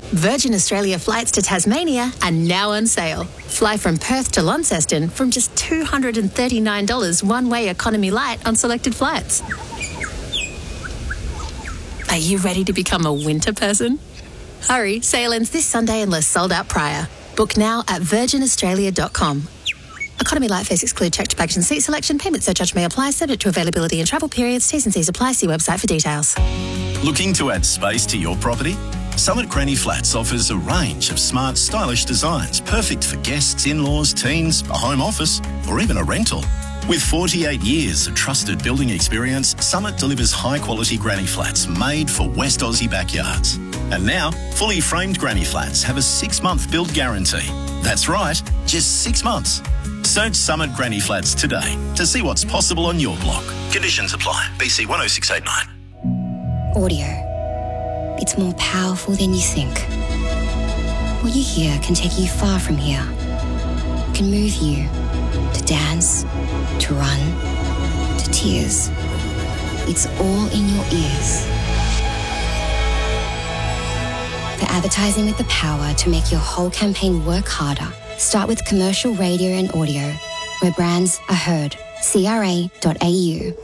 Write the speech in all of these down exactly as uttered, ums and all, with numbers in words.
Virgin Australia flights to Tasmania are now on sale. Fly from Perth to Launceston from just two hundred thirty-nine dollars one-way economy light on selected flights. Are you ready to become a winter person? Hurry, sale ends this Sunday unless sold out prior. Book now at virgin australia dot com. Economy light fares exclude checked baggage and seat selection. Payment surcharge may apply, subject to availability and travel periods. T's and C's apply. See website for details. Looking to add space to your property? Summit Granny Flats offers a range of smart, stylish designs, perfect for guests, in-laws, teens, a home office, or even a rental. With forty-eight years of trusted building experience, Summit delivers high-quality granny flats made for West Aussie backyards. And now, fully framed granny flats have a six-month build guarantee. That's right, just six months. Search Summit Granny Flats today to see what's possible on your block. Conditions apply. B C one oh six eight nine. Audio. It's more powerful than you think. What you hear can take you far from here. It can move you to dance, to run, to tears. It's all in your ears. For advertising with the power to make your whole campaign work harder, start with commercial radio and audio, where brands are heard. C R A dot A U.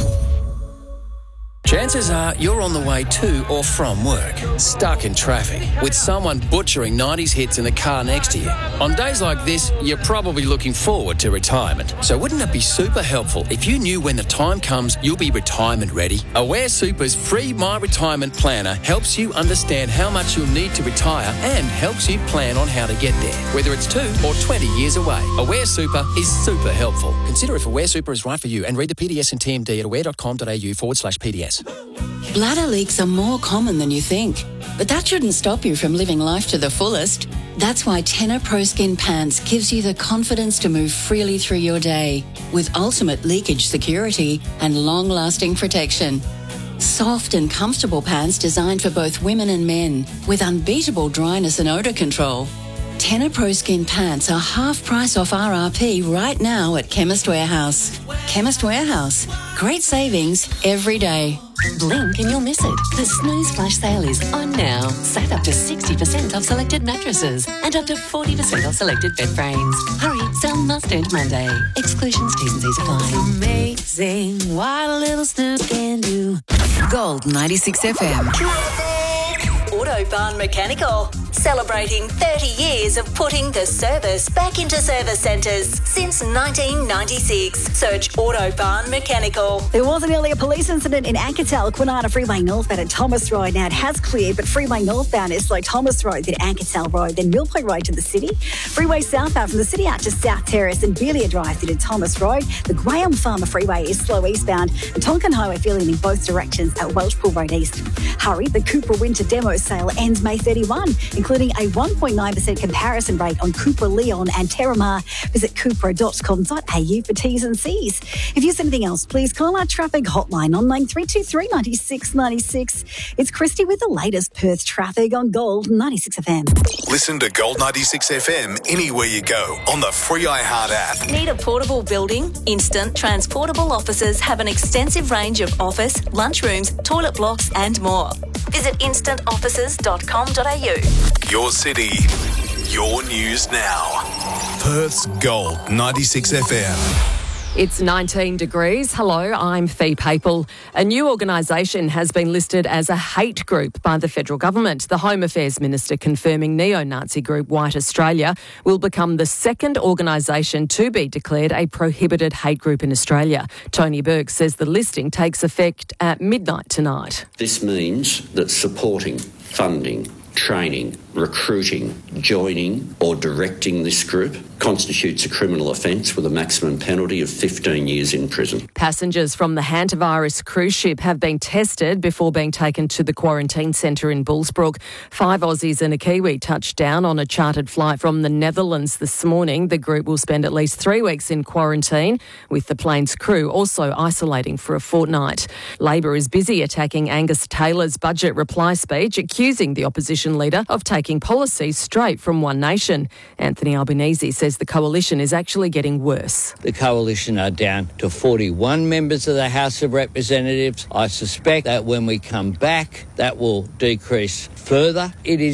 Chances are you're on the way to or from work, stuck in traffic, with someone butchering nineties hits in the car next to you. On days like this, you're probably looking forward to retirement. So wouldn't it be super helpful if you knew when the time comes you'll be retirement ready? Aware Super's free My Retirement Planner helps you understand how much you'll need to retire and helps you plan on how to get there, whether it's two or twenty years away. Aware Super is super helpful. Consider if Aware Super is right for you and read the P D S and T M D at aware.com.au forward slash PDS. Bladder leaks are more common than you think, but that shouldn't stop you from living life to the fullest. That's why Tenor Pro Skin Pants gives you the confidence to move freely through your day with ultimate leakage security and long-lasting protection. Soft and comfortable pants designed for both women and men with unbeatable dryness and odour control. Tenor Pro Skin Pants are half price off R R P right now at Chemist Warehouse. Chemist Warehouse. Great savings every day. Blink and you'll miss it. The Snooze Flash Sale is on now. Save up to sixty percent off selected mattresses and up to forty percent off selected bed frames. Hurry, sale must end Monday. Exclusions, T's and C's apply. Amazing what a little snooze can do. Gold ninety-six F M. Autobahn Mechanical, celebrating thirty years of putting the service back into service centres since nineteen ninety-six. Search Autobahn Mechanical. There was an earlier police incident in Ankertel, Kwinana Freeway northbound at Thomas Road. Now it has cleared, but Freeway northbound is like Thomas Road, then Ankertel Road, then Millpoint Road to the city. Freeway southbound from the city out to South Terrace and Belia Drive to Thomas Road. The Graham Farmer Freeway is slow eastbound and Tonkin Highway filling in both directions at Welshpool Road East. Hurry, the Cupra Winter Demo sale ends May thirty-first, including a one point nine percent comparison rate on Cupra Leon and Terramar. Visit cupra dot com dot a u for T's and C's. If you see anything else, please call our traffic hotline on nine three two three, nine six nine six. It's Christy with the latest Perth traffic on Gold ninety-six F M. Listen to Gold ninety-six F M anywhere you go on the free iHeart app. Need a portable building? Instant Transportable Offices have an extensive range of office, lunchrooms, toilet blocks and more. Visit instant offices dot com dot a u. Your city, your news now. Perth's Gold ninety-six F M. It's nineteen degrees. Hello, I'm Fee Papel. A new organisation has been listed as a hate group by the federal government. The Home Affairs Minister confirming neo-Nazi group White Australia will become the second organisation to be declared a prohibited hate group in Australia. Tony Burke says the listing takes effect at midnight tonight. This means that supporting, funding, training, recruiting, joining or directing this group constitutes a criminal offence with a maximum penalty of fifteen years in prison. Passengers from the Hantavirus cruise ship have been tested before being taken to the quarantine centre in Bullsbrook. Five Aussies and a Kiwi touched down on a chartered flight from the Netherlands this morning. The group will spend at least three weeks in quarantine, with the plane's crew also isolating for a fortnight. Labor is busy attacking Angus Taylor's budget reply speech, accusing the opposition leader of taking policies straight from One Nation. Anthony Albanese says the coalition is actually getting worse. The coalition are down to forty-one members of the House of Representatives. I suspect that when we come back, that will decrease further. It is